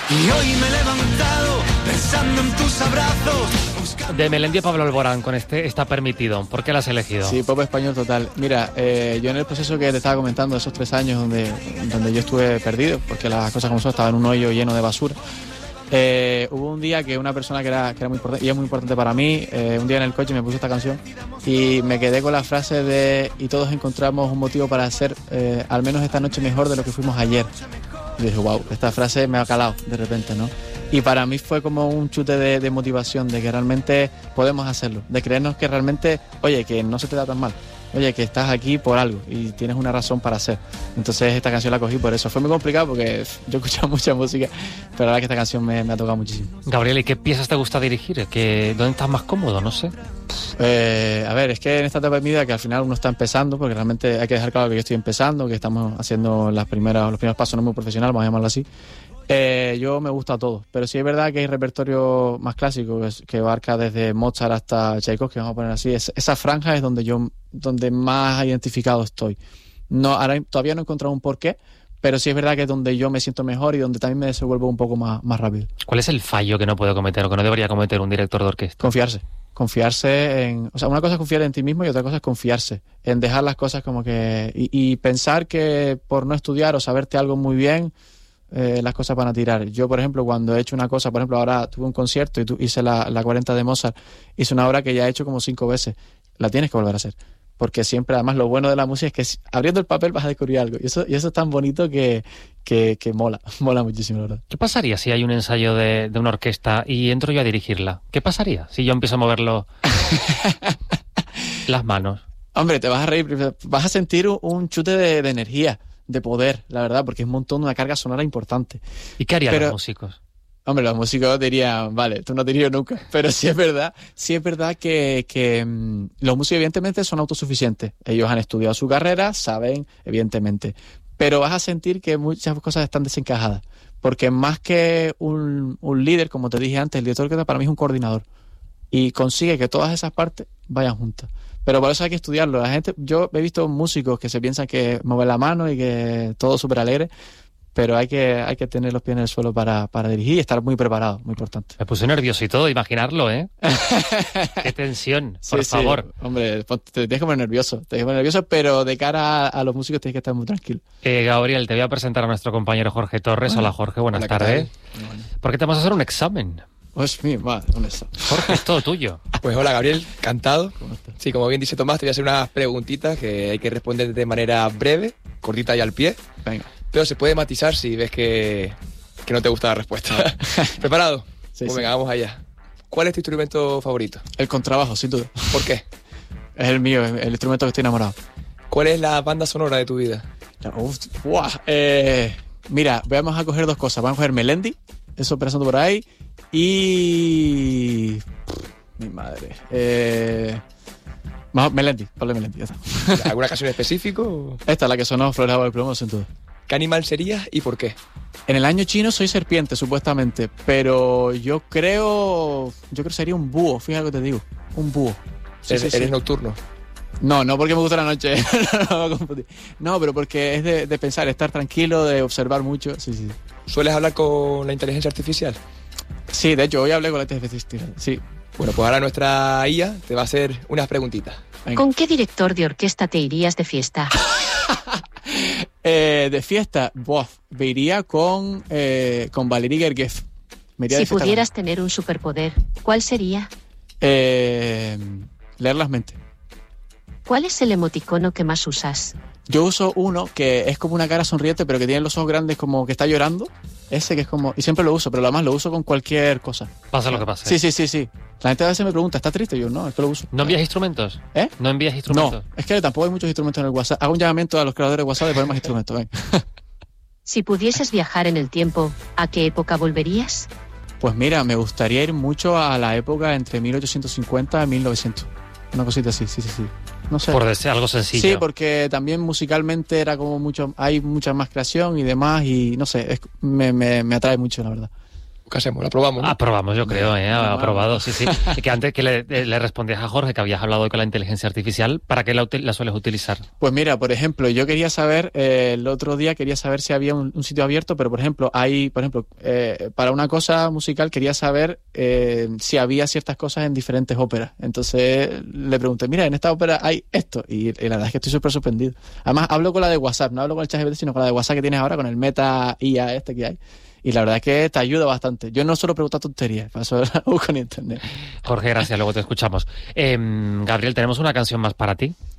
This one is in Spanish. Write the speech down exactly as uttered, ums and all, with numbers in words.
Y hoy me he levantado pensando en tus abrazos. De Melendi a Pablo Alborán, con este Está Permitido. ¿Por qué la has elegido? Sí, pop español total. Mira, eh, yo en el proceso que te estaba comentando, esos tres años donde, donde yo estuve perdido, porque las cosas como son, estaba en un hoyo lleno de basura, eh, hubo un día que una persona que era, que era muy importante, y es muy importante para mí, eh, un día en el coche me puso esta canción y me quedé con la frase de y todos encontramos un motivo para hacer eh, al menos esta noche mejor de lo que fuimos ayer. Y dije, wow, esta frase me ha calado de repente, ¿no? Y para mí fue como un chute de, de motivación, de que realmente podemos hacerlo, de creernos que realmente, oye, que no se te da tan mal, oye, que estás aquí por algo y tienes una razón para hacer. Entonces esta canción la cogí por eso. Fue muy complicado porque yo he escuchado mucha música, pero la verdad que esta canción me, me ha tocado muchísimo. Gabriel, ¿y qué piezas te gusta dirigir? ¿Qué, ¿Dónde estás más cómodo? No sé. Eh, a ver, es que en esta etapa de mi vida que al final uno está empezando, porque realmente hay que dejar claro que yo estoy empezando, que estamos haciendo las primeras, los primeros pasos no muy profesional, vamos a llamarlo así. Eh, yo me gusta todo, pero sí es verdad que hay repertorio más clásico que, que abarca desde Mozart hasta Tchaikovsky, vamos a poner así. Es, esa franja es donde yo donde más identificado estoy. No, ahora todavía no he encontrado un porqué, pero sí es verdad que es donde yo me siento mejor y donde también me desenvuelvo un poco más, más rápido. ¿Cuál es el fallo que no puede cometer o que no debería cometer un director de orquesta? Confiarse. Confiarse en... O sea, una cosa es confiar en ti mismo y otra cosa es confiarse. En dejar las cosas como que... Y, y pensar que por no estudiar o saberte algo muy bien, eh, las cosas van a tirar. Yo, por ejemplo, cuando he hecho una cosa... Por ejemplo, ahora tuve un concierto y tu, hice la, la cuarenta de Mozart. Hice una obra que ya he hecho como cinco veces. La tienes que volver a hacer. Porque siempre, además, lo bueno de la música es que si, abriendo el papel vas a descubrir algo. Y eso, y eso es tan bonito que, que, que mola. Mola muchísimo, la verdad. ¿Qué pasaría si hay un ensayo de, de una orquesta y entro yo a dirigirla? ¿Qué pasaría si yo empiezo a moverlo las manos? Hombre, te vas a reír. Vas a sentir un, un chute de, de energía, de poder, la verdad, porque es un montón de una carga sonora importante. ¿Y qué harían Pero, los músicos? Hombre, los músicos dirían, vale, tú no te dirías nunca, pero sí es verdad, sí es verdad que, que mmm, los músicos evidentemente son autosuficientes. Ellos han estudiado su carrera, saben, evidentemente, pero vas a sentir que muchas cosas están desencajadas, porque más que un, un líder, como te dije antes, el director de orquesta para mí es un coordinador y consigue que todas esas partes vayan juntas. Pero por eso hay que estudiarlo. La gente, yo he visto músicos que se piensan que mueven la mano y que todo súper alegre, pero hay que, hay que tener los pies en el suelo para, para dirigir y estar muy preparado, muy importante. Me puse nervioso y todo, imaginarlo, ¿eh? Qué tensión, por sí, favor. Sí. Hombre, te tienes que poner nervioso, te tienes que poner nervioso, pero de cara a, a los músicos tienes que estar muy tranquilo. Eh, Gabriel, te voy a presentar a nuestro compañero Jorge Torres. Bueno, hola, Jorge, buenas hola, tardes. Bueno. ¿Por qué te vamos a hacer un examen? Pues mi madre, un examen. Jorge, es todo tuyo. Pues hola, Gabriel, encantado. Sí, como bien dice Tomás, te voy a hacer unas preguntitas que hay que responder de manera breve, cortita y al pie. Venga. Pero se puede matizar si ves que, que no te gusta la respuesta. ¿Preparado? Sí, pues sí. venga, vamos allá. ¿Cuál es tu instrumento favorito? El contrabajo, sin duda. ¿Por qué? Es el mío, el instrumento que estoy enamorado. ¿Cuál es la banda sonora de tu vida? Uf, wow. eh, mira, vamos a coger dos cosas. Vamos a coger Melendi, eso pensando por ahí, y... Mi madre. Eh... Melendi, ponle Melendi, ya está. ¿Alguna canción específica? O... Esta es la que sonó Flores del Plomo, sin duda. ¿Qué animal serías y por qué? En el año chino soy serpiente, supuestamente, pero yo creo... Yo creo que sería un búho, fíjate lo que te digo. Un búho. Sí, ¿Eres, sí, sí. ¿Eres nocturno? No, no porque me gusta la noche. no, no, no, pero porque es de, de pensar, estar tranquilo, de observar mucho. Sí, sí. ¿Sueles hablar con la inteligencia artificial? Sí, de hecho, hoy hablé con la inteligencia artificial, sí. Bueno, pues ahora nuestra I A te va a hacer unas preguntitas. Venga. ¿Con qué director de orquesta te irías de fiesta? eh, de fiesta, buah, me iría con, eh, con Valery Gergiev. Me iría si de fiesta pudieras con... tener un superpoder, ¿cuál sería? Eh, leer las mentes. ¿Cuál es el emoticono que más usas? Yo uso uno que es como una cara sonriente, pero que tiene los ojos grandes como que está llorando. Ese que es como... Y siempre lo uso, pero además lo uso con cualquier cosa. Pasa lo que pase. Sí, sí, sí, sí. La gente a veces me pregunta, ¿estás triste? Y yo, no, es que lo uso. ¿No envías instrumentos? ¿Eh? ¿No envías instrumentos? No, es que tampoco hay muchos instrumentos en el WhatsApp. Hago un llamamiento a los creadores de WhatsApp de poner más instrumentos. Ven. Si pudieses viajar en el tiempo, ¿a qué época volverías? Pues mira, me gustaría ir mucho a la época entre mil ochocientos cincuenta y mil novecientos. Una cosita así, sí, sí, sí. No sé. Por decir algo sencillo. Sí, porque también musicalmente era como mucho, hay mucha más creación y demás, y no sé, es, me, me, me atrae mucho, la verdad. ¿Qué hacemos? ¿La probamos? ¿no? Aprobamos, yo creo, ¿eh? Aprobado, sí, sí. Y que antes que le, le respondías a Jorge que habías hablado hoy con la inteligencia artificial, ¿para qué la, la sueles utilizar? Pues mira, por ejemplo, yo quería saber, eh, el otro día quería saber si había un, un sitio abierto, pero por ejemplo, hay, por ejemplo, eh, para una cosa musical quería saber eh, si había ciertas cosas en diferentes óperas. Entonces le pregunté, mira, en esta ópera hay esto. Y, y la verdad es que estoy súper sorprendido. Además, hablo con la de WhatsApp, no hablo con el ChatGPT, sino con la de WhatsApp que tienes ahora, con el Meta I A este que hay. Y la verdad es que te ayuda bastante. Yo no solo pregunto tonterías, paso la busco en internet. Jorge, gracias, luego te escuchamos. Eh, Gabriel, tenemos una canción más para ti.